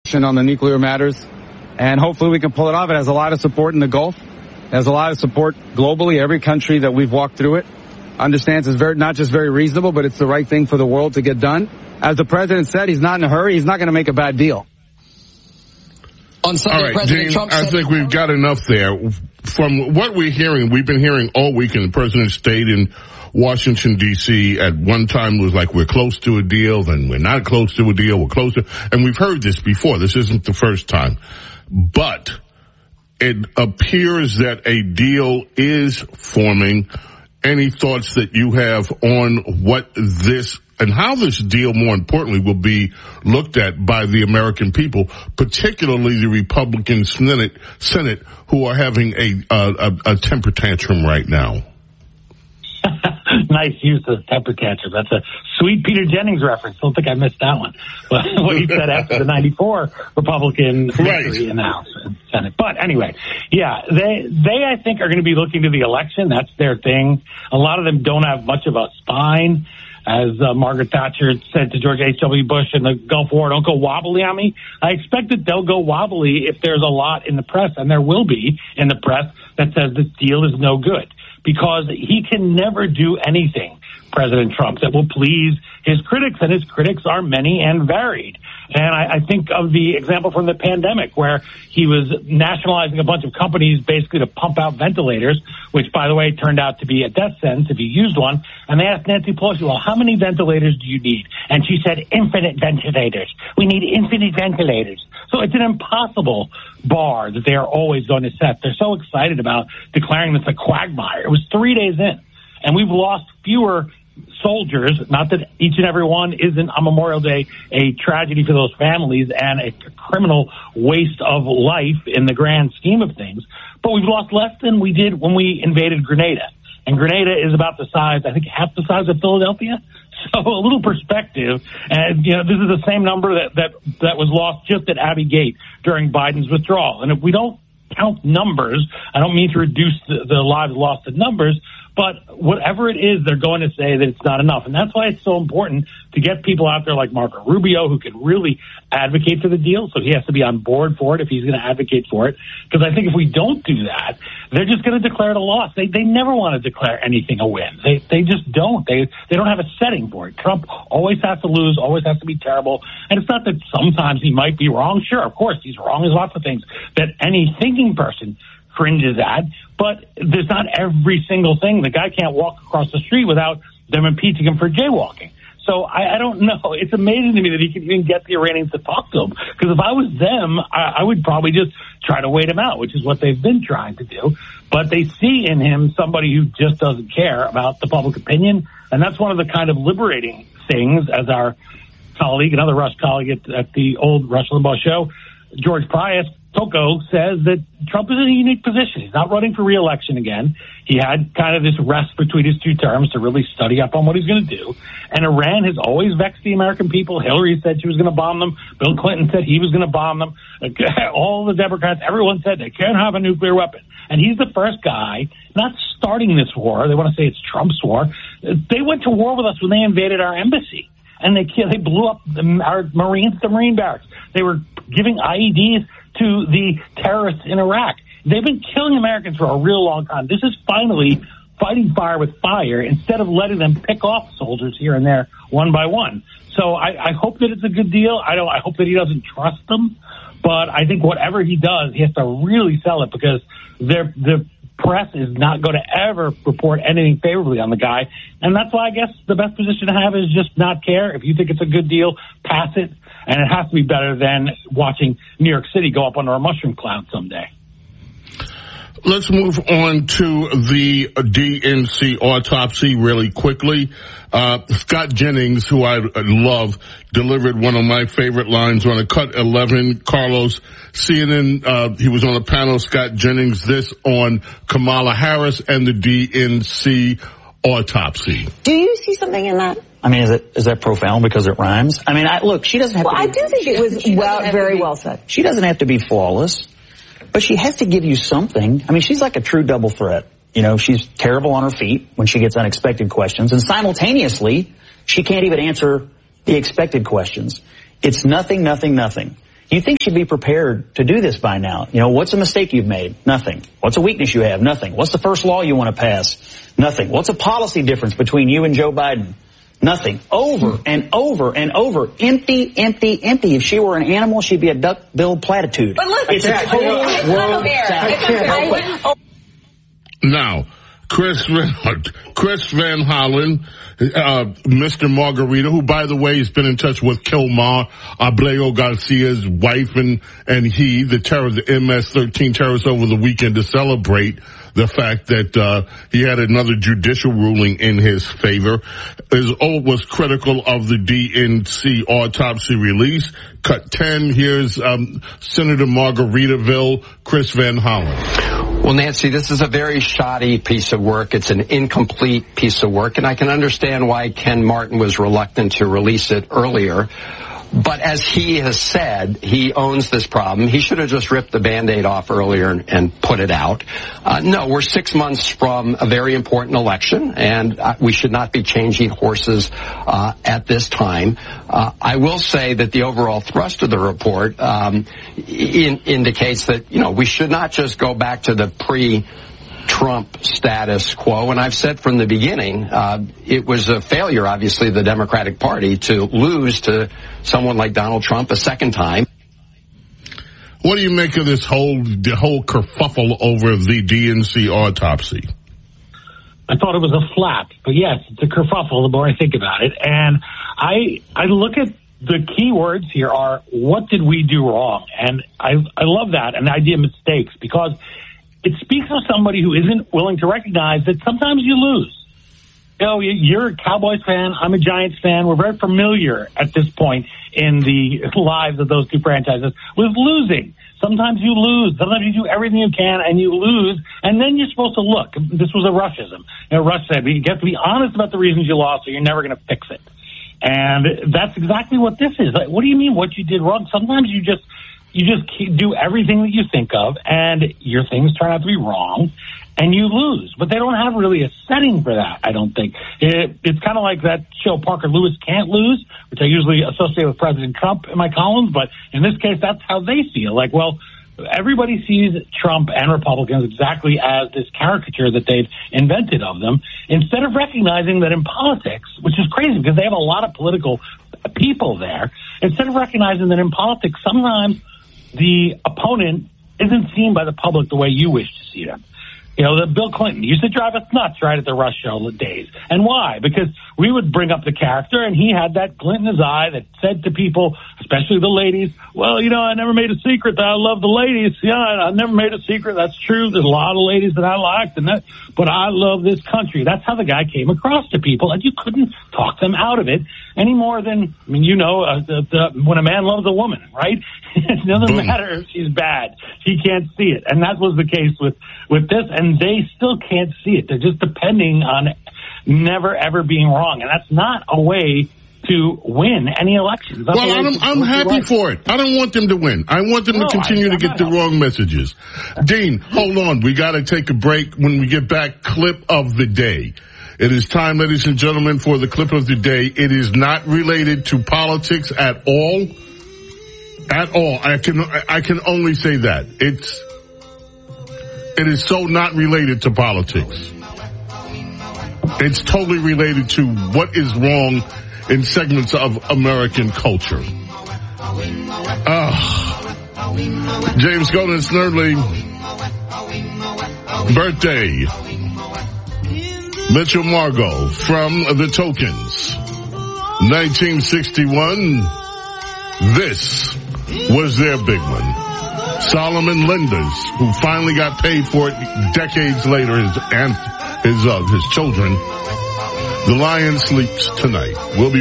on the nuclear matters, and hopefully we can pull it off. It has a lot of support in the Gulf. It has a lot of support globally. Every country that we've walked through it understands it's not just very reasonable, but it's the right thing for the world to get done. As the president said, he's not in a hurry. He's not going to make a bad deal. On Sunday, all right, President Gene, Trump I think we've got enough there. From what we've been hearing all weekend, the president stayed in Washington, D.C. At one time it was like we're close to a deal, then we're not close to a deal, we're close to, and we've heard this before. This isn't the first time. But it appears that a deal is forming. Any thoughts that you have on what this and how this deal, more importantly, will be looked at by the American people, particularly the Republican Senate who are having a temper tantrum right now? Nice use of temper tantrum. That's a sweet Peter Jennings reference. Don't think I missed that one. What he said after the 94 Republican victory in the House and Senate. But anyway, yeah, they I think are going to be looking to the election. That's their thing. A lot of them don't have much of a spine. As Margaret Thatcher said to George H.W. Bush in the Gulf War, don't go wobbly on me. I expect that they'll go wobbly if there's a lot in the press, and there will be in the press, that says this deal is no good. Because he can never do anything, President Trump, that will please his critics, and his critics are many and varied. And I think of the example from the pandemic where he was nationalizing a bunch of companies basically to pump out ventilators, which, by the way, turned out to be a death sentence if you used one. And they asked Nancy Pelosi, well, how many ventilators do you need? And she said, infinite ventilators. We need infinite ventilators. So it's an impossible bar that they are always going to set. They're so excited about declaring this a quagmire. It was 3 days in, and we've lost fewer soldiers, not that each and every one isn't on Memorial Day a tragedy for those families and a criminal waste of life in the grand scheme of things, but we've lost less than we did when we invaded Grenada. And Grenada is about the size, I think, half the size of Philadelphia. So a little perspective, and this is the same number that was lost just at Abbey Gate during Biden's withdrawal. And if we don't count numbers, I don't mean to reduce the lives lost to numbers, but whatever it is, they're going to say that it's not enough. And that's why it's so important to get people out there like Marco Rubio who can really advocate for the deal. So he has to be on board for it if he's going to advocate for it. Because I think if we don't do that, they're just going to declare it a loss. They never want to declare anything a win. They just don't. They don't have a setting for it. Trump always has to lose, always has to be terrible. And it's not that sometimes he might be wrong. Sure, of course, he's wrong. There's lots of things that any thinking person cringes at, but there's not every single thing. The guy can't walk across the street without them impeaching him for jaywalking. So I don't know. It's amazing to me that he can even get the Iranians to talk to him. Because if I was them, I would probably just try to wait him out, which is what they've been trying to do. But they see in him somebody who just doesn't care about the public opinion. And that's one of the kind of liberating things, as our colleague, another Rush colleague at the old Rush Limbaugh show, George Pius, Toko, says that Trump is in a unique position. He's not running for re-election again. He had kind of this rest between his two terms to really study up on what he's going to do. And Iran has always vexed the American people. Hillary said she was going to bomb them. Bill Clinton said he was going to bomb them. All the Democrats, everyone said they can't have a nuclear weapon. And he's the first guy not starting this war. They want to say it's Trump's war. They went to war with us when they invaded our embassy. And they blew up our Marines, the Marine barracks. They were giving IEDs to the terrorists in Iraq. They've been killing Americans for a real long time. This is finally fighting fire with fire instead of letting them pick off soldiers here and there one by one. So I hope that it's a good deal. I hope that he doesn't trust them. But I think whatever he does, he has to really sell it because the press is not going to ever report anything favorably on the guy. And that's why I guess the best position to have is just not care. If you think it's a good deal, pass it. And it has to be better than watching New York City go up under a mushroom cloud someday. Let's move on to the DNC autopsy really quickly. Scott Jennings, who I love, delivered one of my favorite lines on a Cut 11. Carlos, CNN, he was on a panel, Scott Jennings, this on Kamala Harris and the DNC autopsy. Do you see something in that? I mean, is that profound because it rhymes? I mean, look, she doesn't have to be... I do think it was very well said. She doesn't have to be flawless, but she has to give you something. I mean, she's like a true double threat. You know, she's terrible on her feet when she gets unexpected questions, and simultaneously, she can't even answer the expected questions. It's nothing, nothing, nothing. You think she'd be prepared to do this by now. You know, what's a mistake you've made? Nothing. What's a weakness you have? Nothing. What's the first law you want to pass? Nothing. What's a policy difference between you and Joe Biden? Nothing. Over and over and over. Empty, empty, empty. If she were an animal, she'd be a duck-billed platitude. But listen, it's a total world satire. Now, Chris Van Hollen, Mr. Margarita, who, by the way, has been in touch with Kilmar Abreu Garcia's wife and he, the MS-13 terrorist, over the weekend to celebrate the fact that he had another judicial ruling in his favor, was critical of the DNC autopsy release. Cut 10, here's Senator Margaritaville, Chris Van Hollen. Well, Nancy, this is a very shoddy piece of work. It's an incomplete piece of work, and I can understand why Ken Martin was reluctant to release it earlier. But as he has said, he owns this problem. He should have just ripped the Band-Aid off earlier and put it out. No, we're 6 months from a very important election, and we should not be changing horses at this time. I will say that the overall thrust of the report indicates that, you know, we should not just go back to the Trump status quo. And I've said from the beginning, it was a failure, obviously, of the Democratic Party to lose to someone like Donald Trump a second time. What do you make of this whole kerfuffle over the DNC autopsy? I thought it was a flap, but yes, it's a kerfuffle the more I think about it. And I look at the key words here are, what did we do wrong? And I love that, and the idea of mistakes, because it speaks of somebody who isn't willing to recognize that sometimes you lose. You know, you're a Cowboys fan. I'm a Giants fan. We're very familiar at this point in the lives of those two franchises with losing. Sometimes you lose. Sometimes you do everything you can and you lose. And then you're supposed to look. This was a Rushism. You know, Rush said, you have to be honest about the reasons you lost or you're never going to fix it. And that's exactly what this is. Like, what do you mean what you did wrong? Sometimes you just do everything that you think of, and your things turn out to be wrong, and you lose. But they don't have really a setting for that, I don't think. It's kind of like that show Parker Lewis Can't Lose, which I usually associate with President Trump in my columns, but in this case, that's how they feel. Like, well, everybody sees Trump and Republicans exactly as this caricature that they've invented of them, instead of recognizing that in politics, which is crazy because they have a lot of political people there, instead of recognizing that in politics, sometimes the opponent isn't seen by the public the way you wish to see them. You know, Bill Clinton used to drive us nuts right at the Rush show days. And why? Because we would bring up the character, and he had that glint in his eye that said to people, especially the ladies, well, you know, I never made a secret that I love the ladies. Yeah, I never made a secret. That's true. There's a lot of ladies that I liked, but I love this country. That's how the guy came across to people, and you couldn't talk them out of it any more than, I mean, you know, when a man loves a woman, right? It doesn't matter if she's bad. He can't see it. And that was the case with this, and they still can't see it. They're just depending on never, ever being wrong. And that's not a way to win any elections. That's well, I'm happy for it. I don't want them to win. I want them to continue to get the wrong messages. Dean, hold on. We got to take a break. When we get back, clip of the day. It is time, ladies and gentlemen, for the clip of the day. It is not related to politics at all. At all. I can only say that. It is so not related to politics. It's totally related to what is wrong in segments of American culture. James Golden Snerdley, birthday. Mitchell Margot from The Tokens, 1961. This was their big one. Solomon Lenders, who finally got paid for it decades later, his children. The Lion sleeps tonight. We'll be